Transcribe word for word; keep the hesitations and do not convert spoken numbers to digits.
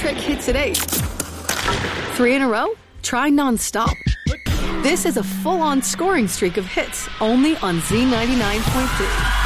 trick hits at eight. Three in a row? Try non-stop. This is a full-on scoring streak of hits only on Z ninety-nine point three.